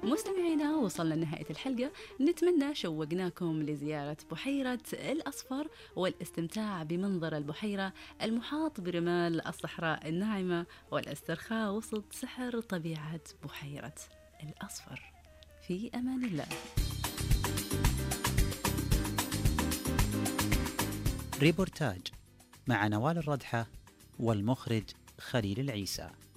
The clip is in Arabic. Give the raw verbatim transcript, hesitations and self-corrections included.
مستمعينا، وصلنا لنهاية الحلقة. نتمنى شوقناكم لزيارة بحيرة الأصفر والاستمتاع بمنظر البحيرة المحاط برمال الصحراء الناعمة والاسترخاء وسط سحر طبيعة بحيرة الأصفر. في أمان الله. ريبورتاج مع نوال الردحة والمخرج خليل العيسى.